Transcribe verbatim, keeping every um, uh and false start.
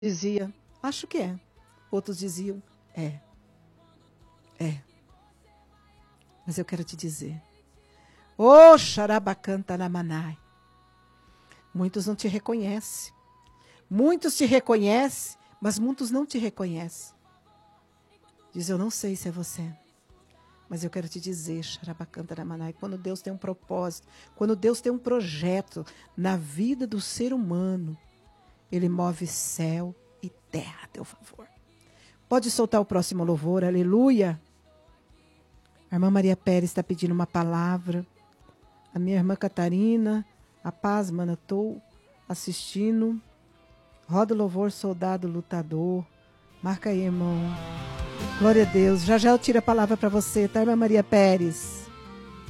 dizia, acho que é. Outros diziam, é. É. Mas eu quero te dizer, ô xarabacanta lamanai, muitos não te reconhecem. Muitos te reconhecem, mas muitos não te reconhecem. Diz, eu não sei se é você. Mas eu quero te dizer, xarabacanta lamanai, quando Deus tem um propósito, quando Deus tem um projeto na vida do ser humano, Ele move céu e terra a teu favor. Pode soltar o próximo louvor, aleluia. A irmã Maria Pérez está pedindo uma palavra. A minha irmã Catarina, a paz, mana, estou assistindo. Roda o louvor, soldado lutador. Marca aí, irmão. Glória a Deus. Já já eu tiro a palavra para você, tá, irmã Maria Pérez?